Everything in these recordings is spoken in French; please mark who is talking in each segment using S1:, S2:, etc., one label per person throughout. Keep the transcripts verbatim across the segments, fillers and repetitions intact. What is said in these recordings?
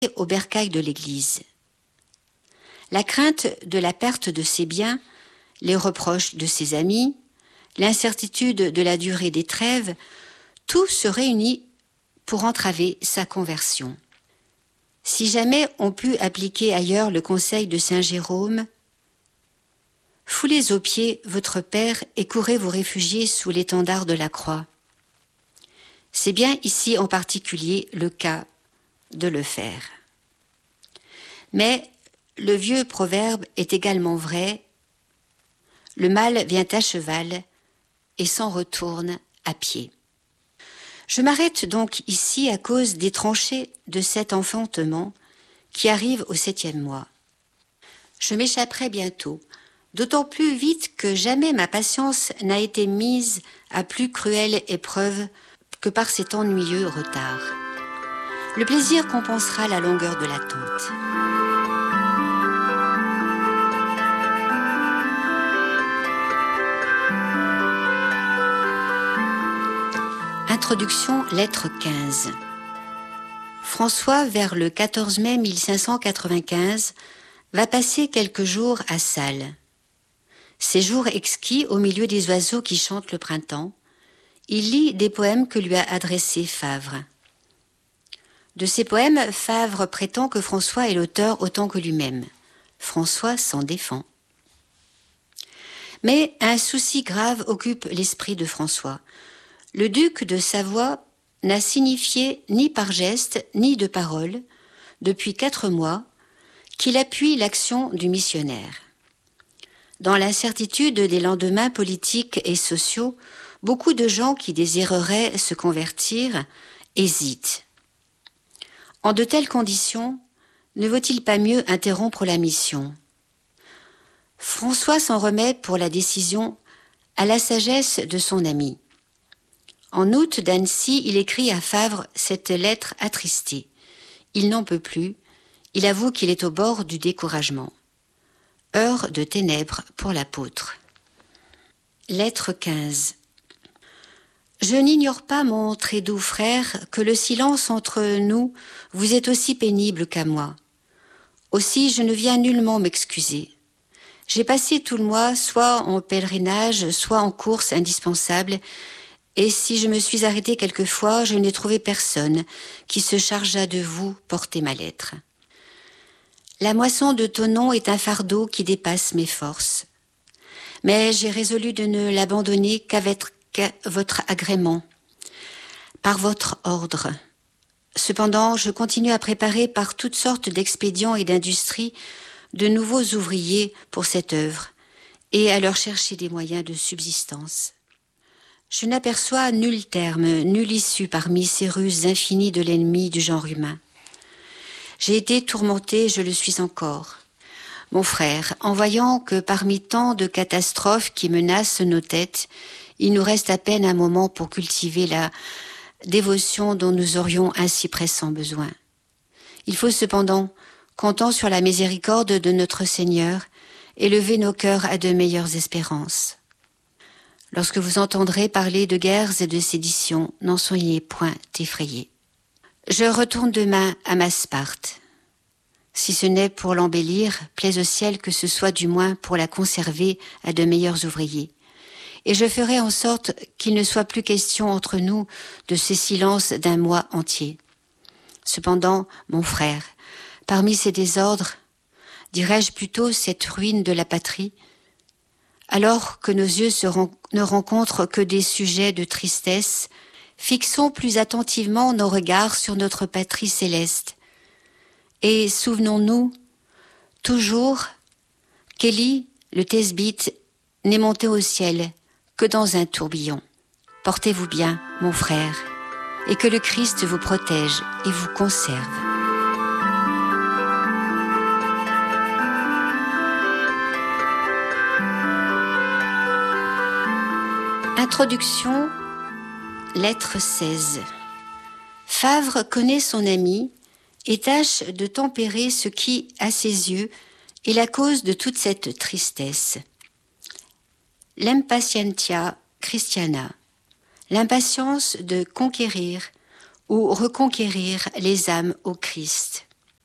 S1: au bercail de l'église. La crainte de la perte de ses biens, les reproches de ses amis, l'incertitude de la durée des trêves, tout se réunit pour entraver sa conversion. Si jamais on put appliquer ailleurs le conseil de saint Jérôme, « Foulez aux pieds votre Père et courez vous réfugier sous l'étendard de la croix ». C'est bien ici en particulier le cas de le faire. Mais le vieux proverbe est également vrai, le mal vient à cheval et s'en retourne à pied. Je m'arrête donc ici à cause des tranchées de cet enfantement qui arrive au septième mois. Je m'échapperai bientôt, d'autant plus vite que jamais ma patience n'a été mise à plus cruelle épreuve que par cet ennuyeux retard. Le plaisir compensera la longueur de l'attente. Introduction, lettre quinze. François, vers le quatorze mai mille cinq cent quatre-vingt-quinze, va passer quelques jours à Salles. Ces jours exquis au milieu des oiseaux qui chantent le printemps, il lit des poèmes que lui a adressés Favre. De ces poèmes, Favre prétend que François est l'auteur autant que lui-même. François s'en défend. Mais un souci grave occupe l'esprit de François. Le duc de Savoie n'a signifié ni par geste ni de parole, depuis quatre mois, qu'il appuie l'action du missionnaire. Dans l'incertitude des lendemains politiques et sociaux, beaucoup de gens qui désireraient se convertir hésitent. En de telles conditions, ne vaut-il pas mieux interrompre la mission ? François s'en remet pour la décision à la sagesse de son ami. En août d'Annecy, il écrit à Favre cette lettre attristée. Il n'en peut plus, il avoue qu'il est au bord du découragement. Heure de ténèbres pour l'apôtre. Lettre quinze. Je n'ignore pas, mon très doux frère, que le silence entre nous vous est aussi pénible qu'à moi. Aussi, je ne viens nullement m'excuser. J'ai passé tout le mois soit en pèlerinage, soit en course indispensable, et si je me suis arrêtée quelquefois, je n'ai trouvé personne qui se chargeât de vous porter ma lettre. La moisson de Thonon est un fardeau qui dépasse mes forces. Mais j'ai résolu de ne l'abandonner qu'avec votre agrément, par votre ordre. Cependant, je continue à préparer par toutes sortes d'expédients et d'industries de nouveaux ouvriers pour cette œuvre et à leur chercher des moyens de subsistance. Je n'aperçois nul terme, nulle issue parmi ces ruses infinies de l'ennemi du genre humain. J'ai été tourmentée, je le suis encore. Mon frère, en voyant que parmi tant de catastrophes qui menacent nos têtes, il nous reste à peine un moment pour cultiver la dévotion dont nous aurions un si pressant besoin. Il faut cependant, comptant sur la miséricorde de notre Seigneur, élever nos cœurs à de meilleures espérances. Lorsque vous entendrez parler de guerres et de séditions, n'en soyez point effrayés. Je retourne demain à ma Sparte. Si ce n'est pour l'embellir, plaise au ciel que ce soit du moins pour la conserver à de meilleurs ouvriers. Et je ferai en sorte qu'il ne soit plus question entre nous de ces silences d'un mois entier. Cependant, mon frère, parmi ces désordres, dirais-je plutôt cette ruine de la patrie, alors que nos yeux se ren- ne rencontrent que des sujets de tristesse, fixons plus attentivement nos regards sur notre patrie céleste. Et souvenons-nous toujours qu'Élie, le Thesbite, n'est monté au ciel que dans un tourbillon. Portez-vous bien, mon frère, et que le Christ vous protège et vous conserve. Introduction, lettre seize. Favre connaît son ami et tâche de tempérer ce qui, à ses yeux, est la cause de toute cette tristesse. L'impatientia Christiana, l'impatience de conquérir ou reconquérir les âmes au Christ.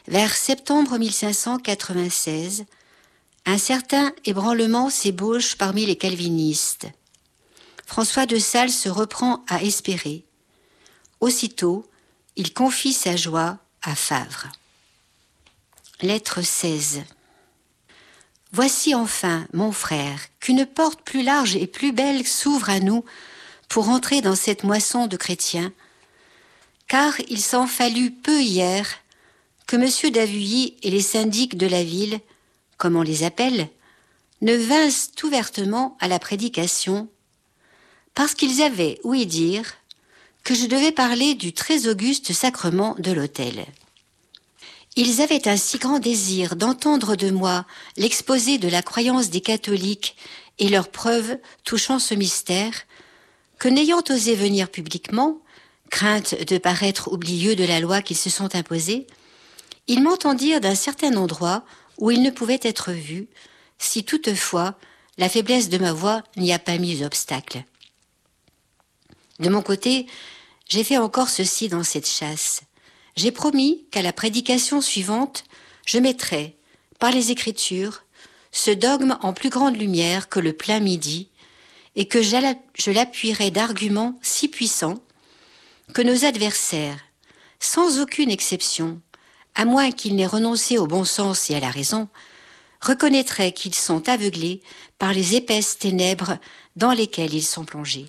S1: vers septembre mille cinq cent quatre-vingt-seize, un certain ébranlement s'ébauche parmi les calvinistes. François de Sales se reprend à espérer. Aussitôt, il confie sa joie à Favre. Lettre seize. Voici enfin, mon frère, qu'une porte plus large et plus belle s'ouvre à nous pour entrer dans cette moisson de chrétiens, car il s'en fallut peu hier que M. d'Avuilly et les syndics de la ville, comme on les appelle, ne vinssent ouvertement à la prédication, parce qu'ils avaient ouï dire que je devais parler du très auguste sacrement de l'autel. Ils avaient un si grand désir d'entendre de moi l'exposé de la croyance des catholiques et leurs preuves touchant ce mystère, que n'ayant osé venir publiquement, crainte de paraître oublieux de la loi qu'ils se sont imposée, ils m'entendirent d'un certain endroit où ils ne pouvaient être vus, si toutefois la faiblesse de ma voix n'y a pas mis obstacle. De mon côté, j'ai fait encore ceci dans cette chasse. J'ai promis qu'à la prédication suivante, je mettrais, par les Écritures, ce dogme en plus grande lumière que le plein midi, et que je l'appuierais d'arguments si puissants que nos adversaires, sans aucune exception, à moins qu'ils n'aient renoncé au bon sens et à la raison, reconnaîtraient qu'ils sont aveuglés par les épaisses ténèbres dans lesquelles ils sont plongés.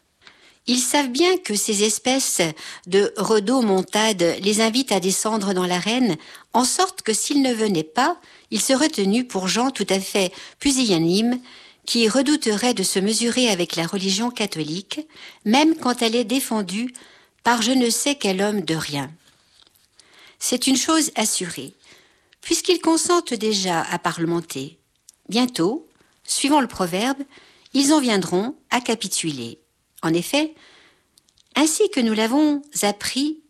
S1: Ils savent bien que ces espèces de rodomontades les invitent à descendre dans l'arène, en sorte que s'ils ne venaient pas, ils seraient tenus pour gens tout à fait pusillanimes, qui redouteraient de se mesurer avec la religion catholique, même quand elle est défendue par je ne sais quel homme de rien. C'est une chose assurée, puisqu'ils consentent déjà à parlementer. Bientôt, suivant le proverbe, ils en viendront à capituler. En effet, ainsi que nous l'avons appris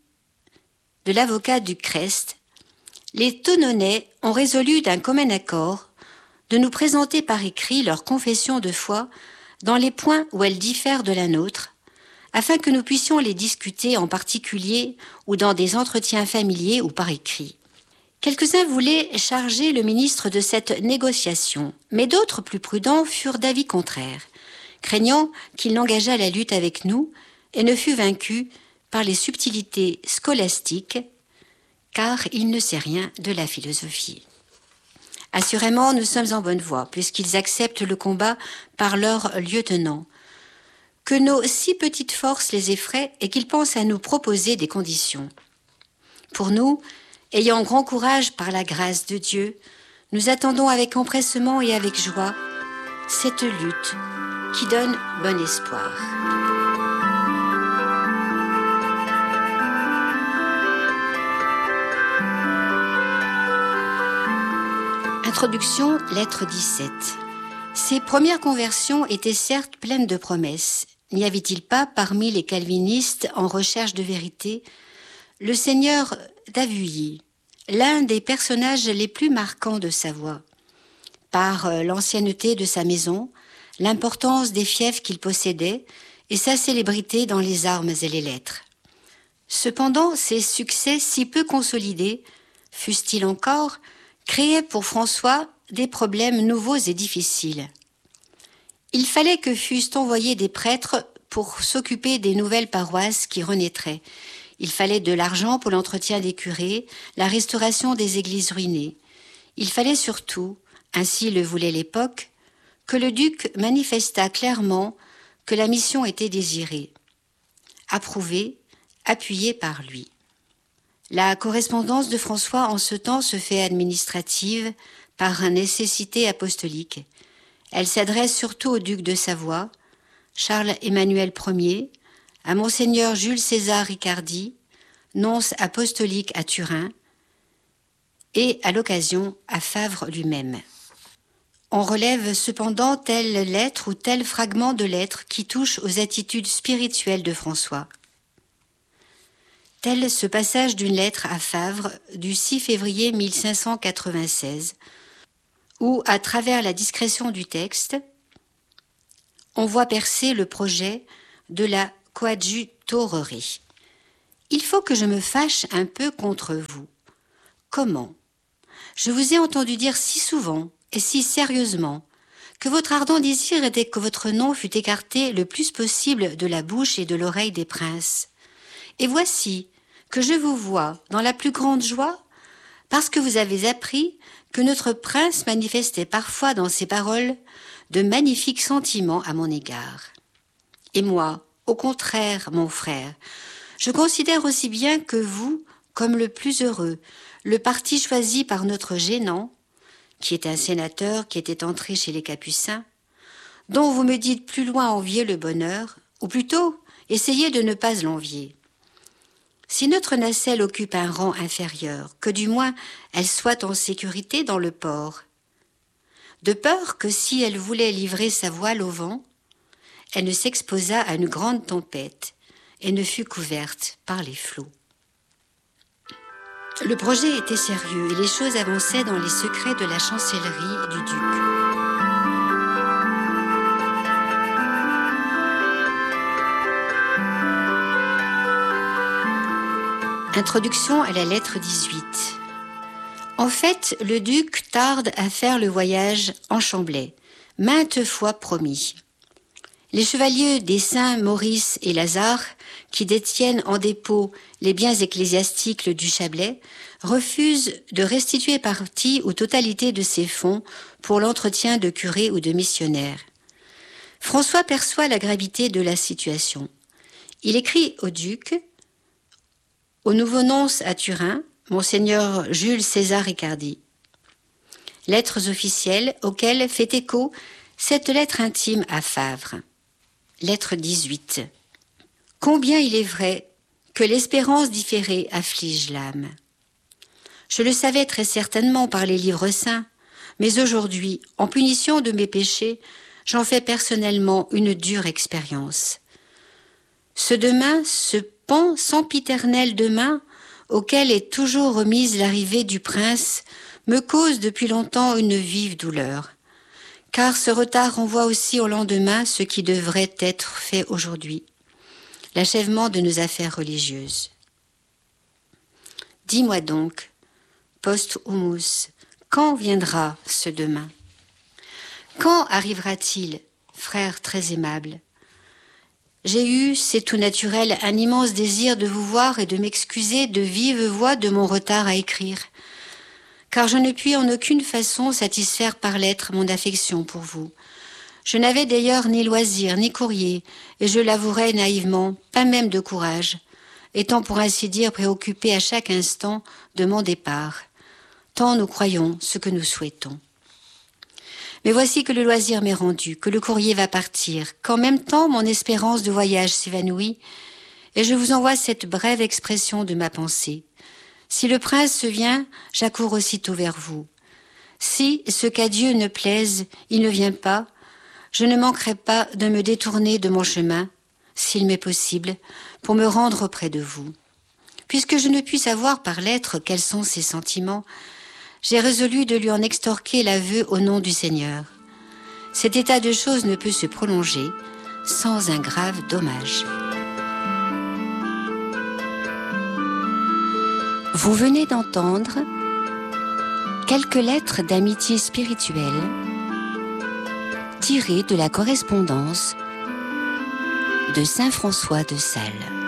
S1: de l'avocat du Crest, les Thononnais ont résolu d'un commun accord de nous présenter par écrit leur confession de foi dans les points où elles diffèrent de la nôtre, afin que nous puissions les discuter en particulier ou dans des entretiens familiers ou par écrit. Quelques-uns voulaient charger le ministre de cette négociation, mais d'autres plus prudents furent d'avis contraire, craignant qu'il n'engageât la lutte avec nous et ne fût vaincu par les subtilités scolastiques, car il ne sait rien de la philosophie. Assurément, nous sommes en bonne voie, puisqu'ils acceptent le combat par leur lieutenant, que nos si petites forces les effraient et qu'ils pensent à nous proposer des conditions. Pour nous, ayant grand courage par la grâce de Dieu, nous attendons avec empressement et avec joie cette lutte qui donne bon espoir. Introduction, lettre dix-sept. Ces premières conversions étaient certes pleines de promesses. N'y avait-il pas, parmi les calvinistes en recherche de vérité, le seigneur d'Avuilly, l'un des personnages les plus marquants de Savoie, par l'ancienneté de sa maison, l'importance des fiefs qu'il possédait et sa célébrité dans les armes et les lettres. Cependant, ces succès si peu consolidés, fussent-ils encore, créaient pour François des problèmes nouveaux et difficiles. Il fallait que fussent envoyés des prêtres pour s'occuper des nouvelles paroisses qui renaîtraient. Il fallait de l'argent pour l'entretien des curés, la restauration des églises ruinées. Il fallait surtout, ainsi le voulait l'époque, que le duc manifestât clairement que la mission était désirée, approuvée, appuyée par lui. La correspondance de François en ce temps se fait administrative par nécessité apostolique. Elle s'adresse surtout au duc de Savoie, Charles-Emmanuel Ier, à Monseigneur Jules César Ricardi, nonce apostolique à Turin, et à l'occasion à Favre lui-même. On relève cependant telle lettre ou tel fragment de lettre qui touche aux attitudes spirituelles de François. Tel ce passage d'une lettre à Favre du six février mille cinq cent quatre-vingt-seize, où, à travers la discrétion du texte, on voit percer le projet de la coadjutorerie. Il faut que je me fâche un peu contre vous, Comment ? Je vous ai entendu dire si souvent et si sérieusement que votre ardent désir était que votre nom fût écarté le plus possible de la bouche et de l'oreille des princes. Et voici que je vous vois dans la plus grande joie, parce que vous avez appris que notre prince manifestait parfois dans ses paroles de magnifiques sentiments à mon égard. Et moi, au contraire, mon frère, je considère aussi bien que vous comme le plus heureux, le parti choisi par notre gênant, qui est un sénateur qui était entré chez les Capucins, dont vous me dites plus loin envier le bonheur, ou plutôt essayez de ne pas l'envier. Si notre nacelle occupe un rang inférieur, que du moins elle soit en sécurité dans le port, de peur que si elle voulait livrer sa voile au vent, elle ne s'exposât à une grande tempête et ne fût couverte par les flots. Le projet était sérieux et les choses avançaient dans les secrets de la chancellerie du duc. Introduction à la lettre dix-huit. En fait, le duc tarde à faire le voyage en Chamblay, maintes fois promis. Les chevaliers des saints Maurice et Lazare, qui détiennent en dépôt les biens ecclésiastiques du Chablais, refusent de restituer partie ou totalité de ces fonds pour l'entretien de curés ou de missionnaires. François perçoit la gravité de la situation. Il écrit au duc, au nouveau nonce à Turin, Monseigneur Jules César Riccardi. Lettres officielles auxquelles fait écho cette lettre intime à Favre. Lettre dix-huit. Combien il est vrai que l'espérance différée afflige l'âme. Je le savais très certainement par les livres saints, mais aujourd'hui, en punition de mes péchés, j'en fais personnellement une dure expérience. Ce demain, ce pan sempiternel demain, auquel est toujours remise l'arrivée du prince, me cause depuis longtemps une vive douleur. Car ce retard renvoie aussi au lendemain ce qui devrait être fait aujourd'hui, l'achèvement de nos affaires religieuses. Dis-moi donc, post humus, quand viendra ce demain ? Quand arrivera-t-il, frère très aimable ? J'ai eu, c'est tout naturel, un immense désir de vous voir et de m'excuser de vive voix de mon retard à écrire, car je ne puis en aucune façon satisfaire par lettre mon affection pour vous. Je n'avais d'ailleurs ni loisir, ni courrier, et je l'avouerai naïvement, pas même de courage, étant pour ainsi dire préoccupé à chaque instant de mon départ, tant nous croyons ce que nous souhaitons. Mais voici que le loisir m'est rendu, que le courrier va partir, qu'en même temps mon espérance de voyage s'évanouit, et je vous envoie cette brève expression de ma pensée. Si le prince se vient, j'accours aussitôt vers vous. Si, ce qu'à Dieu ne plaise, il ne vient pas, je ne manquerai pas de me détourner de mon chemin, s'il m'est possible, pour me rendre auprès de vous. Puisque je ne puis savoir par lettre quels sont ses sentiments, j'ai résolu de lui en extorquer l'aveu au nom du Seigneur. Cet état de choses ne peut se prolonger sans un grave dommage. Vous venez d'entendre quelques lettres d'amitié spirituelle tirées de la correspondance de saint François de Sales.